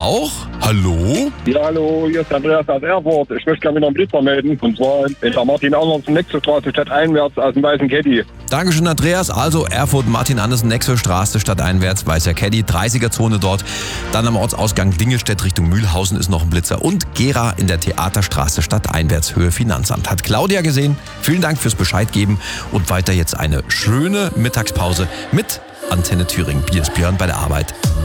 auch. Hallo? Ja, hallo, hier ist Andreas aus Erfurt. Ich möchte gerne wieder einen Blitzer melden. Und zwar in der Martin-Andersen-Nexo-Straße stadteinwärts aus dem weißen Caddy. Dankeschön, Andreas. Also Erfurt, Martin-Andersen-Nexo-Straße stadteinwärts, weißer Caddy, 30er-Zone dort. Dann am Ortsausgang Dingelstedt Richtung Mühlhausen ist noch ein Blitzer. Und Gera in der Theaterstraße stadteinwärts, Höhe Finanzamt. Hat Claudia gesehen. Vielen Dank fürs Bescheid geben. Und weiter jetzt eine schöne Mittagspause mit Antenne Thüringen. Hier ist Björn bei der Arbeit.